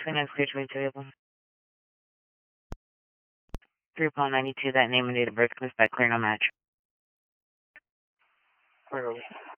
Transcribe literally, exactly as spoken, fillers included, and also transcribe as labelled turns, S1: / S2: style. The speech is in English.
S1: twenty-nine clear twenty-two available. three upon ninety-two, that name and date of birth comes back clear, no match. Clear.